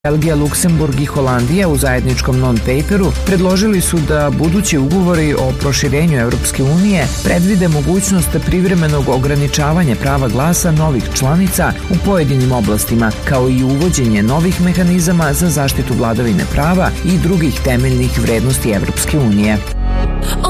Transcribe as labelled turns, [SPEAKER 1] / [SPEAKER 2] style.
[SPEAKER 1] Belgija, Luksemburg i Holandija u zajedničkom non-paperu predložili su da budući ugovori o proširenju Evropske unije predvide mogućnost privremenog ograničavanja prava glasa novih članica u pojedinim oblastima, kao i uvođenje novih mehanizama za zaštitu vladavine prava i drugih temeljnih vrednosti Evropske unije.